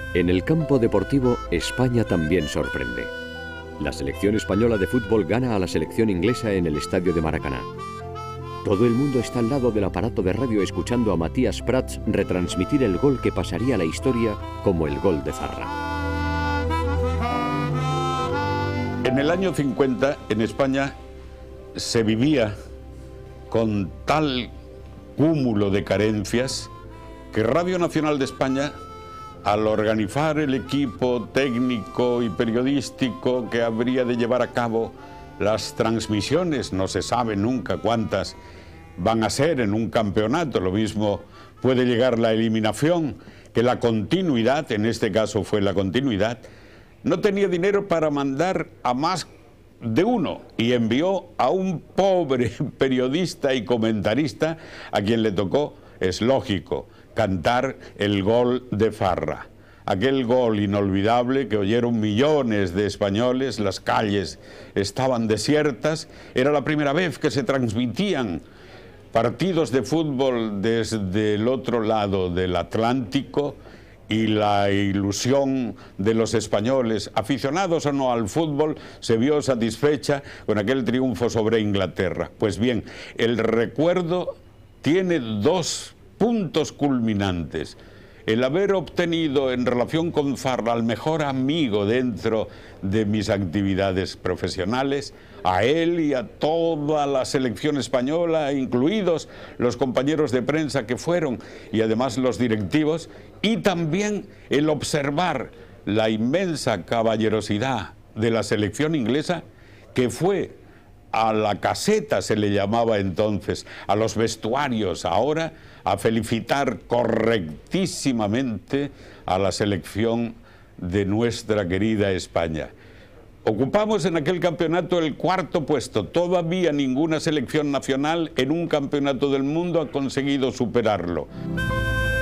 En el campo deportivo, España también sorprende. La selección española de fútbol gana a la selección inglesa en el estadio de Maracaná. Todo el mundo está al lado del aparato de radio escuchando a Matías Prats retransmitir el gol que pasaría a la historia como el gol de Zarra. En el año 50, en España, se vivía con tal cúmulo de carencias que Radio Nacional de España, al organizar el equipo técnico y periodístico que habría de llevar a cabo las transmisiones, no se sabe nunca cuántas van a ser en un campeonato, lo mismo puede llegar la eliminación que la continuidad, en este caso fue la continuidad, no tenía dinero para mandar a más de uno y envió a un pobre periodista y comentarista a quien le tocó, es lógico, cantar el gol de Zarra. Aquel gol inolvidable que oyeron millones de españoles, las calles estaban desiertas, era la primera vez que se transmitían partidos de fútbol desde el otro lado del Atlántico y la ilusión de los españoles, aficionados o no al fútbol, se vio satisfecha con aquel triunfo sobre Inglaterra. Pues bien, el recuerdo tiene dos puntos culminantes. El haber obtenido en relación con Zarra al mejor amigo dentro de mis actividades profesionales, a él y a toda la selección española, incluidos los compañeros de prensa que fueron y además los directivos, y también el observar la inmensa caballerosidad de la selección inglesa que fue a la caseta, se le llamaba entonces, a los vestuarios ahora, a felicitar correctísimamente a la selección de nuestra querida España. Ocupamos en aquel campeonato el cuarto puesto. Todavía ninguna selección nacional en un campeonato del mundo ha conseguido superarlo.